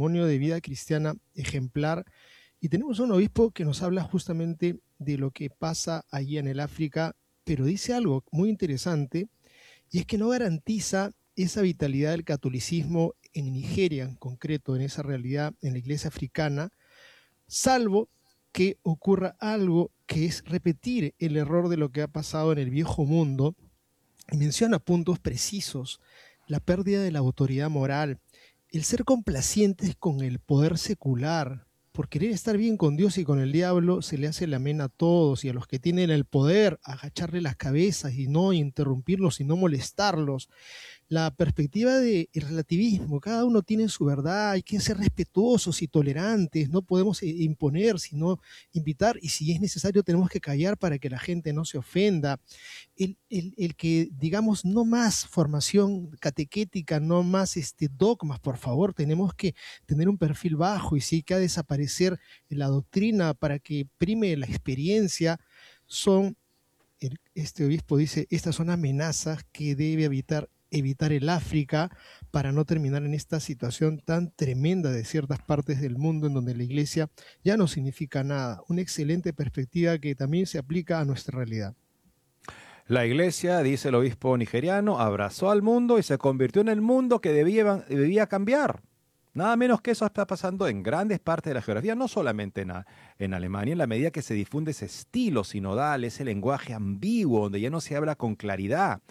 testimonio de vida cristiana ejemplar. Y tenemos un obispo que nos habla justamente de lo que pasa allí en el África, pero dice algo muy interesante, y es que no garantiza esa vitalidad del catolicismo en Nigeria, en concreto, en esa realidad, en la iglesia africana, salvo que ocurra algo que es repetir el error de lo que ha pasado en el viejo mundo. Y menciona puntos precisos: la pérdida de la autoridad moral, el ser complacientes con el poder secular. Por querer estar bien con Dios y con el diablo se le hace la amena a todos, y a los que tienen el poder agacharle las cabezas y no interrumpirlos y no molestarlos. La perspectiva del relativismo: cada uno tiene su verdad, hay que ser respetuosos y tolerantes, no podemos imponer, sino invitar, y si es necesario tenemos que callar para que la gente no se ofenda. El que, digamos, no más formación catequética, no más dogmas, por favor, tenemos que tener un perfil bajo, y si hay que desaparecer la doctrina para que prime la experiencia, son, este obispo dice, estas son amenazas que debe evitar el África para no terminar en esta situación tan tremenda de ciertas partes del mundo en donde la iglesia ya no significa nada. Una excelente perspectiva que también se aplica a nuestra realidad. La iglesia, dice el obispo nigeriano, abrazó al mundo y se convirtió en el mundo que debía cambiar. Nada menos que eso está pasando en grandes partes de la geografía, no solamente en Alemania, en la medida que se difunde ese estilo sinodal, ese lenguaje ambiguo, donde ya no se habla con claridad.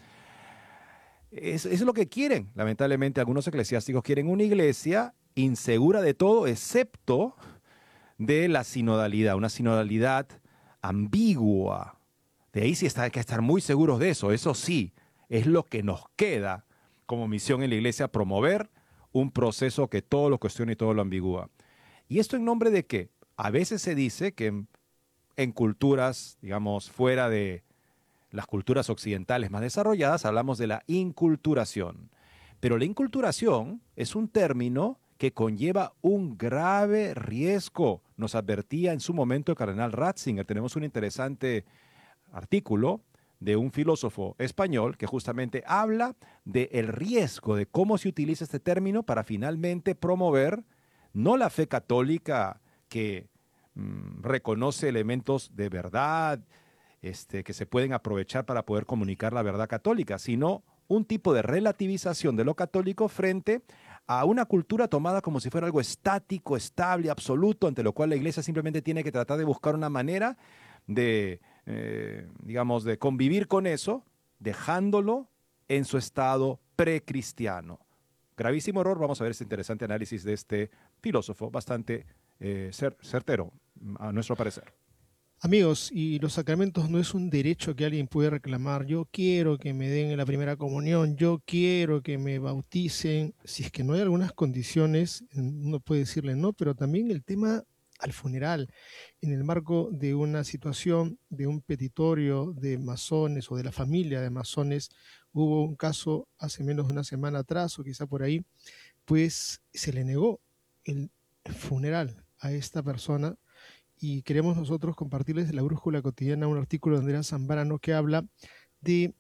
Eso es lo que quieren. Lamentablemente, algunos eclesiásticos quieren una iglesia insegura de todo, excepto de la sinodalidad, una sinodalidad ambigua. De ahí sí hay que estar muy seguros de eso. Eso sí, es lo que nos queda como misión en la iglesia, promover un proceso que todo lo cuestione y todo lo ambigúa. ¿Y esto en nombre de qué? A veces se dice que en culturas, digamos, fuera de las culturas occidentales más desarrolladas, hablamos de la inculturación. Pero la inculturación es un término que conlleva un grave riesgo. Nos advertía en su momento el cardenal Ratzinger. Tenemos un interesante artículo de un filósofo español que justamente habla del riesgo de cómo se utiliza este término para finalmente promover no la fe católica que reconoce elementos de verdad, que se pueden aprovechar para poder comunicar la verdad católica, sino un tipo de relativización de lo católico frente a una cultura tomada como si fuera algo estático, estable, absoluto, ante lo cual la iglesia simplemente tiene que tratar de buscar una manera de, digamos, de convivir con eso, dejándolo en su estado precristiano. Gravísimo error. Vamos a ver este interesante análisis de este filósofo, bastante certero, a nuestro parecer. Amigos, y los sacramentos no es un derecho que alguien puede reclamar. Yo quiero que me den la primera comunión, yo quiero que me bauticen. Si es que no hay algunas condiciones, uno puede decirle no, pero también el tema al funeral, en el marco de una situación de un petitorio de masones o de la familia de masones. Hubo un caso hace menos de una semana atrás, o quizá por ahí, pues se le negó el funeral a esta persona. Y queremos nosotros compartirles de la Brújula Cotidiana un artículo de Andrea Zambrano que habla de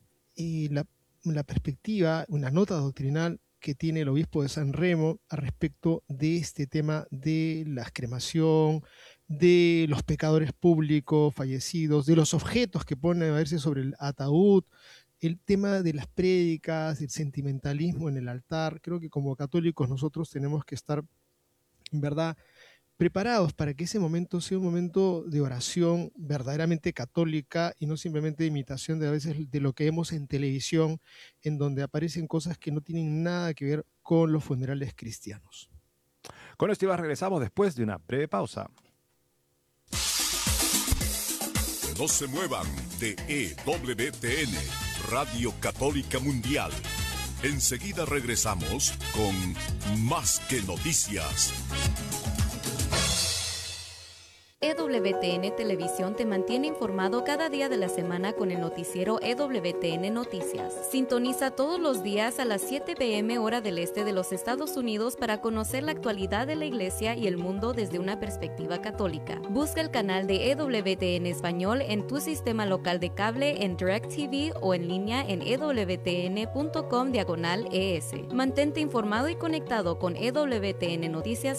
la perspectiva, una nota doctrinal que tiene el obispo de San Remo al respecto de este tema de la cremación, de los pecadores públicos fallecidos, de los objetos que ponen a verse sobre el ataúd, el tema de las prédicas, el sentimentalismo en el altar. Creo que como católicos nosotros tenemos que estar, en verdad, preparados para que ese momento sea un momento de oración verdaderamente católica y no simplemente de imitación de a veces de lo que vemos en televisión, en donde aparecen cosas que no tienen nada que ver con los funerales cristianos. Con esto regresamos después de una breve pausa. No se muevan de EWTN, Radio Católica Mundial. Enseguida regresamos con Más que Noticias. EWTN Televisión te mantiene informado cada día de la semana con el noticiero EWTN Noticias. Sintoniza todos los días a las 7 p.m. hora del este de los Estados Unidos para conocer la actualidad de la Iglesia y el mundo desde una perspectiva católica. Busca el canal de EWTN Español en tu sistema local de cable, en DirecTV o en línea en ewtn.com/es. Mantente informado y conectado con EWTN Noticias